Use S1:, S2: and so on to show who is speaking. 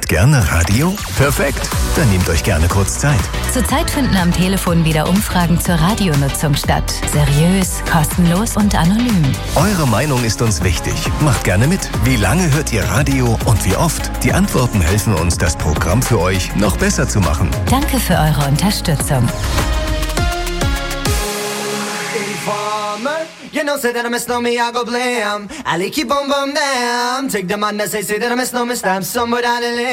S1: gerne Radio? Perfekt, dann nehmt euch gerne kurz Zeit.
S2: Zurzeit finden am Telefon wieder Umfragen zur Radionutzung statt. Seriös, kostenlos und anonym.
S1: Eure Meinung ist uns wichtig. Macht gerne mit. Wie lange hört ihr Radio und wie oft? Die Antworten helfen uns, das Programm für euch noch besser zu machen.
S2: Danke für eure Unterstützung.
S3: You know, say that I miss no me, I go blam. I like you boom boom damn. Take the man that say that I miss no me, stamp somewhere down the lane.